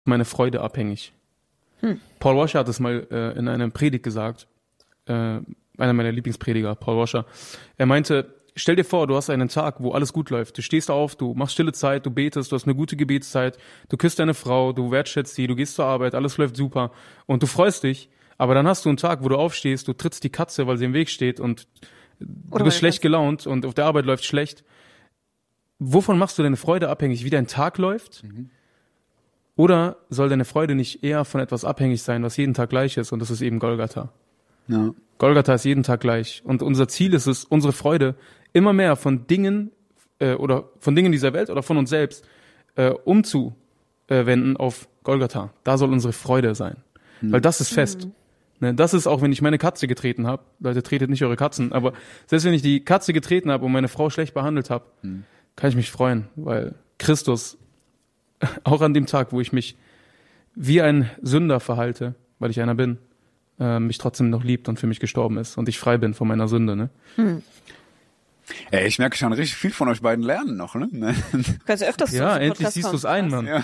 meine Freude abhängig. Paul Washer hat es mal in einer Predigt gesagt, einer meiner Lieblingsprediger, Paul Washer. Er meinte, stell dir vor, du hast einen Tag, wo alles gut läuft. Du stehst auf, du machst stille Zeit, du betest, du hast eine gute Gebetszeit, du küsst deine Frau, du wertschätzt sie, du gehst zur Arbeit, alles läuft super und du freust dich. Aber dann hast du einen Tag, wo du aufstehst, du trittst die Katze, weil sie im Weg steht und du bist schlecht gelaunt und auf der Arbeit läuft schlecht. Wovon machst du deine Freude abhängig? Wie dein Tag läuft? Oder soll deine Freude nicht eher von etwas abhängig sein, was jeden Tag gleich ist? Und das ist eben Golgatha. Ja. Golgatha ist jeden Tag gleich. Und unser Ziel ist es, unsere Freude immer mehr von Dingen oder von Dingen dieser Welt oder von uns selbst umzuwenden auf Golgatha. Da soll unsere Freude sein. Weil das ist fest. Ne, das ist auch, wenn ich meine Katze getreten habe. Leute, tretet nicht eure Katzen. Aber selbst wenn ich die Katze getreten habe und meine Frau schlecht behandelt habe, kann ich mich freuen. Weil Christus, auch an dem Tag, wo ich mich wie ein Sünder verhalte, weil ich einer bin, mich trotzdem noch liebt und für mich gestorben ist und ich frei bin von meiner Sünde. Ne? Ey, ich merke schon richtig viel von euch beiden lernen noch, ne? Du kannst ja öfters ja, endlich siehst du es ein, Mann. Ja.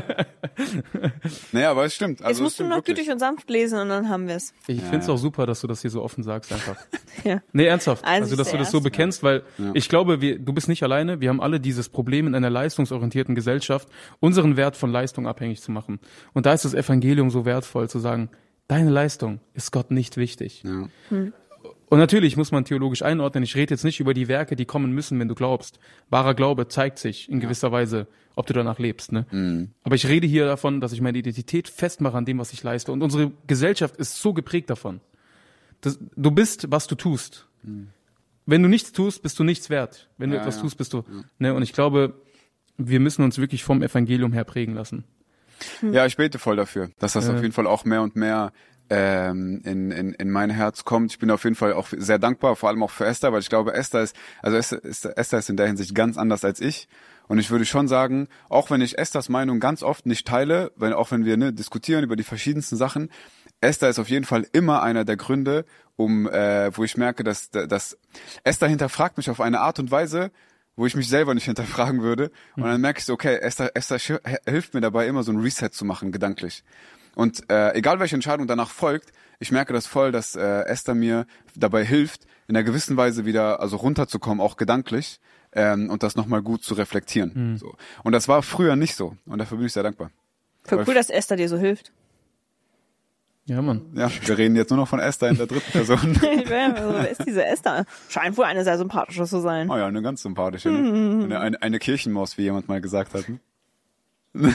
Naja, aber es stimmt. Also jetzt musst du noch gütig und sanft lesen und dann haben wir es. Ich find's auch super, dass du das hier so offen sagst einfach. Ja. Nee, ernsthaft. Also dass du das so bekennst, weil ich glaube, du bist nicht alleine. Wir haben alle dieses Problem in einer leistungsorientierten Gesellschaft, unseren Wert von Leistung abhängig zu machen. Und da ist das Evangelium so wertvoll, zu sagen, deine Leistung ist Gott nicht wichtig. Ja. Und natürlich muss man theologisch einordnen. Ich rede jetzt nicht über die Werke, die kommen müssen, wenn du glaubst. Wahrer Glaube zeigt sich in gewisser Weise, ob du danach lebst. Ne? Aber ich rede hier davon, dass ich meine Identität festmache an dem, was ich leiste. Und unsere Gesellschaft ist so geprägt davon. Du bist, was du tust. Wenn du nichts tust, bist du nichts wert. Wenn du etwas tust, bist du. Ne? Und ich glaube, wir müssen uns wirklich vom Evangelium her prägen lassen. Ja, ich bete voll dafür, dass das auf jeden Fall auch mehr und mehr in mein Herz kommt. Ich bin auf jeden Fall auch sehr dankbar, vor allem auch für Esther, weil ich glaube, Esther ist in der Hinsicht ganz anders als ich. Und ich würde schon sagen, auch wenn ich Esthers Meinung ganz oft nicht teile, auch wenn wir diskutieren über die verschiedensten Sachen, Esther ist auf jeden Fall immer einer der Gründe, wo ich merke, dass Esther hinterfragt mich auf eine Art und Weise, wo ich mich selber nicht hinterfragen würde. Und dann merke ich so, okay, Esther hilft mir dabei, immer so ein Reset zu machen, gedanklich. Und egal welche Entscheidung danach folgt, ich merke das voll, dass Esther mir dabei hilft, in einer gewissen Weise wieder runterzukommen, auch gedanklich, und das nochmal gut zu reflektieren. So. Und das war früher nicht so. Und dafür bin ich sehr dankbar. Voll cool, dass Esther dir so hilft. Ja, Mann. Ja, wir reden jetzt nur noch von Esther in der dritten Person. Wer ist diese Esther? Scheint wohl eine sehr sympathische zu sein. Oh ja, eine ganz sympathische. Ne? Eine Kirchenmaus, wie jemand mal gesagt hat. Ne?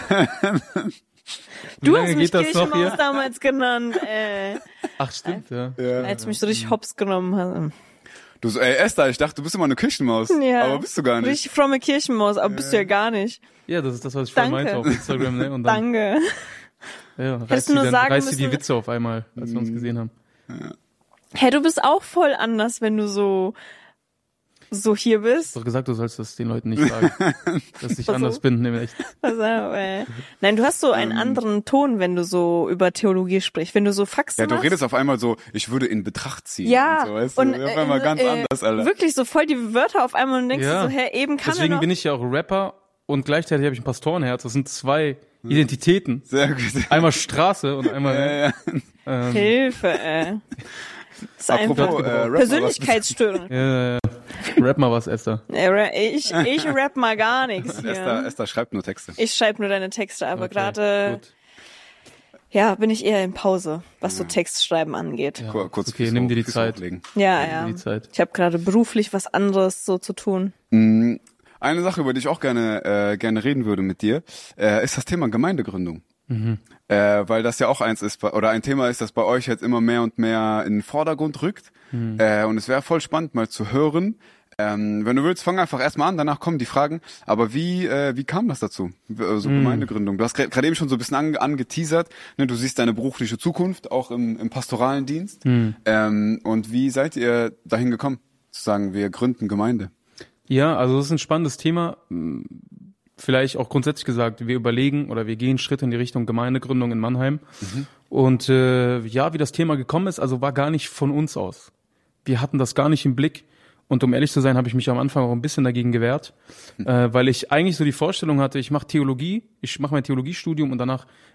Du hast mich Kirchenmaus damals genannt. Ach, stimmt, ja. Als du mich so richtig hops genommen hast. Du so, Esther, ich dachte, du bist immer eine Kirchenmaus. Ja. Aber bist du gar nicht. Richtig fromme Kirchenmaus, aber bist du ja gar nicht. Ja, das ist das, was ich vorhin meinte auf Instagram. Ne? Und dann, Danke. Ja, reißt sie die Witze auf einmal, als wir uns gesehen haben. Ja. Hey, du bist auch voll anders, wenn du so hier bist. Du hast doch gesagt, du sollst das den Leuten nicht sagen, dass ich anders bin, nämlich. Nein, du hast so einen anderen Ton, wenn du so über Theologie sprichst, wenn du so Faxen machst. Ja, du redest auf einmal so, ich würde in Betracht ziehen. Ja, und so, weißt du? Auf einmal ganz anders, Alter. Wirklich so voll die Wörter auf einmal und denkst du so, eben kann Deswegen bin ich ja auch Rapper und gleichzeitig habe ich ein Pastorenherz. Das sind zwei Identitäten. Sehr gut. Einmal Straße und einmal Hilfe, Das ist einfach Persönlichkeitsstörung. Ja. Rap mal was, Esther. Ich rap mal gar nichts hier. Esther schreibt nur Texte. Ich schreibe nur deine Texte, aber gerade bin ich eher in Pause, was so Textschreiben angeht. Ja, kurz okay, nimm dir die Zeit. Ja. Ich habe gerade beruflich was anderes so zu tun. Eine Sache, über die ich auch gerne reden würde mit dir, ist das Thema Gemeindegründung. Weil das ja auch ein Thema ist, das bei euch jetzt immer mehr und mehr in den Vordergrund rückt. Und es wäre voll spannend, mal zu hören. Wenn du willst, fang einfach erstmal an, danach kommen die Fragen. Aber wie kam das dazu? So Gemeindegründung. Du hast gerade eben schon so ein bisschen angeteasert. Ne? Du siehst deine berufliche Zukunft auch im pastoralen Dienst. Und wie seid ihr dahin gekommen, zu sagen, wir gründen Gemeinde? Ja, also das ist ein spannendes Thema. Vielleicht auch grundsätzlich gesagt, wir überlegen oder wir gehen Schritte in die Richtung Gemeindegründung in Mannheim. Und wie das Thema gekommen ist, also war gar nicht von uns aus. Wir hatten das gar nicht im Blick. Und um ehrlich zu sein, habe ich mich am Anfang auch ein bisschen dagegen gewehrt, weil ich eigentlich so die Vorstellung hatte, ich mache Theologie, ich mache mein Theologiestudium und danach